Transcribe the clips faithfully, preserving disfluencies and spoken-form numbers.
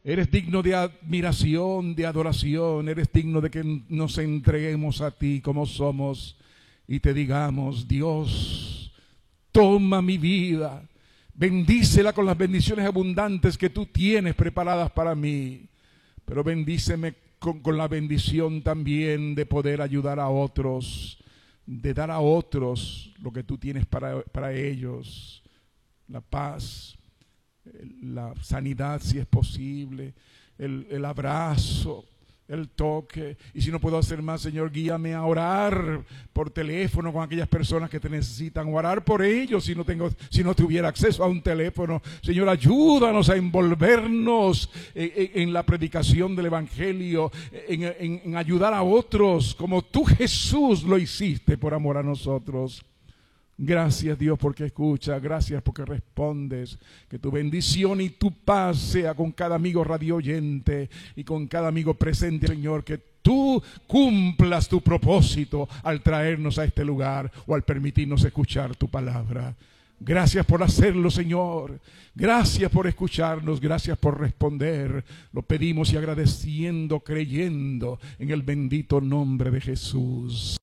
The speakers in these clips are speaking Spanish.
Eres digno de admiración, de adoración. Eres digno de que nos entreguemos a ti como somos y te digamos: Dios, toma mi vida, bendícela con las bendiciones abundantes que tú tienes preparadas para mí. Pero bendíceme con, con la bendición también de poder ayudar a otros, de dar a otros lo que tú tienes para, para ellos. La paz, la sanidad si es posible, el, el abrazo, el toque. Y si no puedo hacer más, Señor, guíame a orar por teléfono con aquellas personas que te necesitan, o orar por ellos si no tengo, si no tuviera acceso a un teléfono. Señor, ayúdanos a envolvernos en, en, en la predicación del Evangelio, en, en, en ayudar a otros como tú, Jesús, lo hiciste por amor a nosotros. Gracias, Dios, porque escuchas, gracias porque respondes. Que tu bendición y tu paz sea con cada amigo radio oyente y con cada amigo presente, Señor. Que tú cumplas tu propósito al traernos a este lugar o al permitirnos escuchar tu palabra. Gracias por hacerlo, Señor. Gracias por escucharnos, gracias por responder. Lo pedimos y agradeciendo, creyendo en el bendito nombre de Jesús.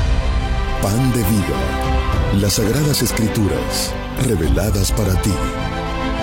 Pan de vida, las Sagradas Escrituras, reveladas para ti.